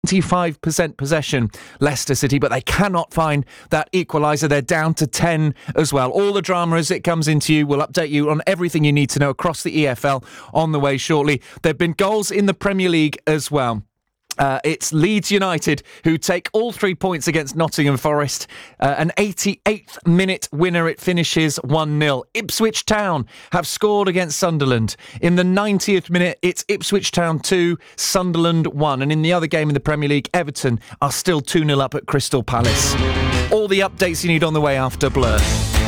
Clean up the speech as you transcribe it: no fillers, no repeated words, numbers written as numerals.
25% possession, Leicester City, but they cannot find that equaliser. They're down to 10 as well. All the drama as it comes into you. We'll update you on everything you need to know across the EFL on the way shortly. There have been goals in the Premier League as well. It's Leeds United who take all 3 points against Nottingham Forest. An 88th minute winner. It finishes 1-0. Ipswich Town have scored against Sunderland. In the 90th minute, it's Ipswich Town 2, Sunderland 1. And in the other game in the Premier League, Everton are still 2-0 up at Crystal Palace. All the updates you need on the way after Blur.